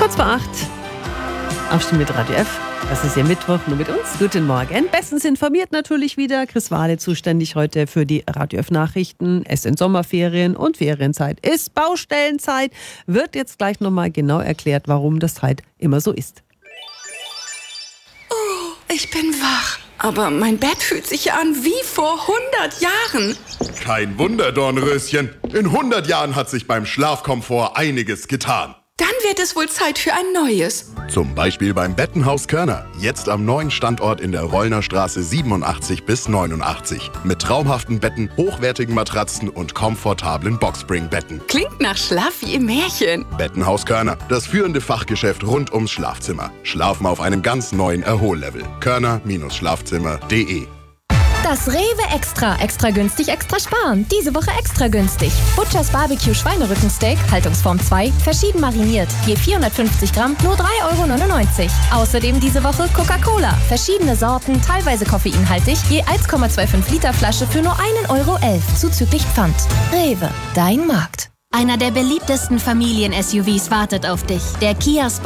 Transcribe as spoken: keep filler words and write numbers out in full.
Kurz vor acht. Aufstehen mit Radio F. Das ist ja Mittwoch, nur mit uns. Guten Morgen. Bestens informiert natürlich wieder. Chris Wahle zuständig heute für die Radio F Nachrichten. Es sind Sommerferien und Ferienzeit ist Baustellenzeit. Wird jetzt gleich nochmal genau erklärt, warum das halt immer so ist. Oh, ich bin wach. Aber mein Bett fühlt sich an wie vor hundert Jahren. Kein Wunder, Dornröschen. In hundert Jahren hat sich beim Schlafkomfort einiges getan. Dann wird es wohl Zeit für ein neues. Zum Beispiel beim Bettenhaus Körner. Jetzt am neuen Standort in der Rollner Straße siebenundachtzig bis neunundachtzig. Mit traumhaften Betten, hochwertigen Matratzen und komfortablen Boxspring-Betten. Klingt nach Schlaf wie im Märchen. Bettenhaus Körner. Das führende Fachgeschäft rund ums Schlafzimmer. Schlafen auf einem ganz neuen Erhollevel. körner Schlafzimmer punkt de. Das Rewe Extra. Extra günstig, extra sparen. Diese Woche extra günstig. Butchers Barbecue Schweinerückensteak, Haltungsform zwei, verschieden mariniert. Je vierhundertfünfzig Gramm, nur drei Euro neunundneunzig. Außerdem diese Woche Coca-Cola. Verschiedene Sorten, teilweise koffeinhaltig. Je eins Komma fünfundzwanzig Liter Flasche für nur ein Euro elf. Zuzüglich Pfand. Rewe, dein Markt. Einer der beliebtesten Familien-S U Vs wartet auf dich. Der Kia